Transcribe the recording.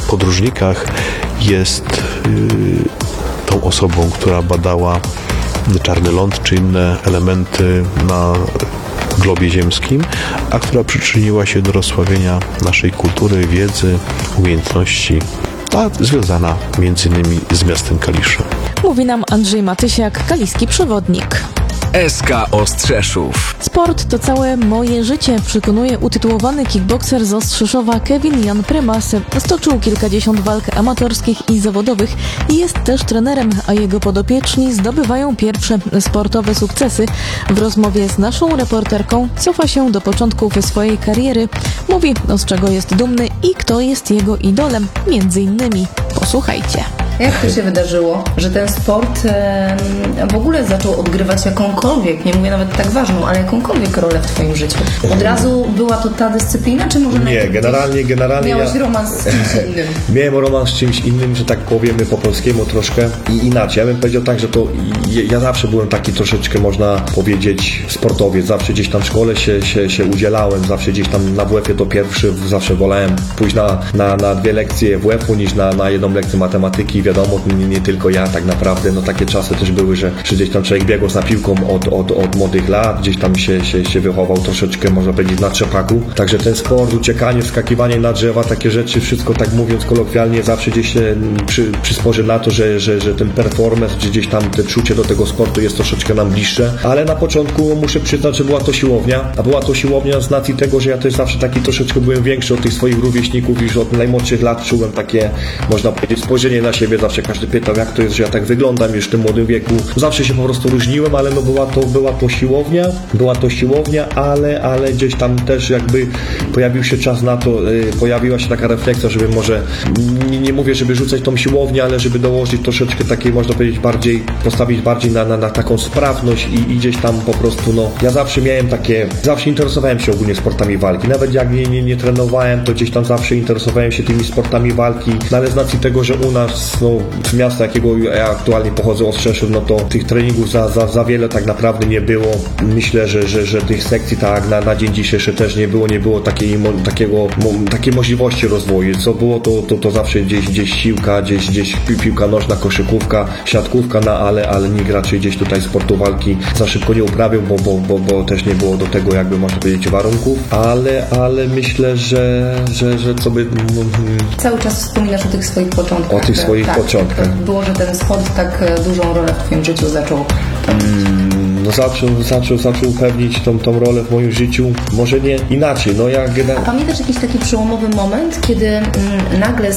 podróżnikach jest tą osobą, która badała czarny ląd czy inne elementy na globie ziemskim, a która przyczyniła się do rozsławienia naszej kultury, wiedzy, umiejętności, a związana m.in. z miastem Kaliszem. Mówi nam Andrzej Matysiak, kaliski przewodnik. SK Ostrzeszów. Sport to całe moje życie, przekonuje utytułowany kickbokser z Ostrzeszowa Kevin Jan Prymas. Stoczył kilkadziesiąt walk amatorskich i zawodowych i jest też trenerem, a jego podopieczni zdobywają pierwsze sportowe sukcesy. W rozmowie z naszą reporterką cofa się do początków swojej kariery. Mówi, z czego jest dumny i kto jest jego idolem, między innymi. Posłuchajcie. Jak to się wydarzyło, że ten sport w ogóle zaczął odgrywać jakąkolwiek, nie mówię nawet tak ważną, ale jakąkolwiek rolę w Twoim życiu? Od razu była to ta dyscyplina, czy może nie, generalnie miałeś romans z czymś innym? Miałem romans z czymś innym, że tak powiemy po polskiemu troszkę i inaczej. Ja bym powiedział tak, że to ja zawsze byłem taki troszeczkę, można powiedzieć, sportowiec. Zawsze gdzieś tam w szkole się udzielałem, zawsze gdzieś tam na WF-ie to pierwszy, zawsze wolałem pójść na 2 lekcje WF-u niż na 1 lekcję matematyki. Wiadomo, nie tylko ja tak naprawdę, takie czasy też były, że gdzieś tam człowiek biegł za piłką od młodych lat, gdzieś tam się wychował troszeczkę, można powiedzieć, na trzepaku. Także ten sport, uciekanie, wskakiwanie na drzewa, takie rzeczy, wszystko tak mówiąc kolokwialnie, zawsze gdzieś się przysporzy na to, że ten performance, gdzieś tam te czucie do tego sportu jest troszeczkę nam bliższe. Ale na początku muszę przyznać, że była to siłownia, a była to siłownia z racji tego, że ja też zawsze taki troszeczkę byłem większy od tych swoich rówieśników, już od najmłodszych lat czułem takie, można powiedzieć, spojrzenie na siebie. Zawsze każdy pytał, jak to jest, że ja tak wyglądam już w tym młodym wieku. Zawsze się po prostu różniłem, ale była to siłownia, ale gdzieś tam też jakby pojawił się czas na to, pojawiła się taka refleksja, żeby może, nie mówię, żeby rzucać tą siłownię, ale żeby dołożyć troszeczkę takiej, można powiedzieć, postawić bardziej na taką sprawność i gdzieś tam po prostu, ja zawsze miałem zawsze interesowałem się ogólnie sportami walki. Nawet jak nie trenowałem, to gdzieś tam zawsze interesowałem się tymi sportami walki, ale z racji tego, że u nas, z miasta, jakiego ja aktualnie pochodzę, Ostrzeszów, to tych treningów za wiele tak naprawdę nie było. Myślę, że tych sekcji tak na dzień dzisiejszy też nie było takiej możliwości rozwoju. Co było, to zawsze gdzieś siłka, gdzieś piłka nożna, koszykówka, siatkówka, ale nikt raczej gdzieś tutaj sportu walki za szybko nie uprawiał, bo też nie było do tego, jakby można powiedzieć, warunków, ale myślę, że co by... Cały czas wspominasz o tych swoich początkach. O tych swoich początkach. Tak było, że ten sport tak dużą rolę w Twoim życiu zaczął zaczął pełnić tą rolę w moim życiu. Może nie inaczej. Pamiętasz jakiś taki przełomowy moment, kiedy nagle